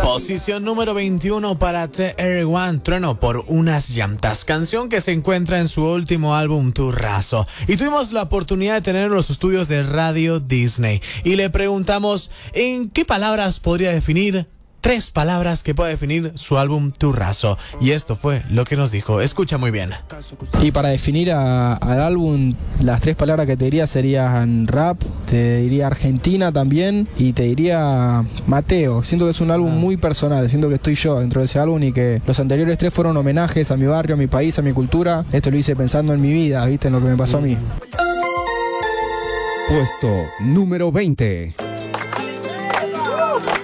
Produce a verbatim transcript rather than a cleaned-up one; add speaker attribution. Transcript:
Speaker 1: Posición número veintiuno para T R uno, Trueno por unas llantas, canción que se encuentra en su último álbum Turrazo. Y tuvimos la oportunidad de tener los estudios de Radio Disney y le preguntamos en qué palabras podría definir tres palabras que puede definir su álbum Turrazo. Y esto fue lo que nos dijo. Escucha muy bien.
Speaker 2: Y para definir a, al álbum, las tres palabras que te diría serían rap, te diría Argentina también, y te diría Mateo. Siento que es un álbum muy personal, siento que estoy yo dentro de ese álbum y que los anteriores tres fueron homenajes a mi barrio, a mi país, a mi cultura. Esto lo hice pensando en mi vida, ¿viste? En lo que me pasó a mí.
Speaker 3: Puesto número veinte.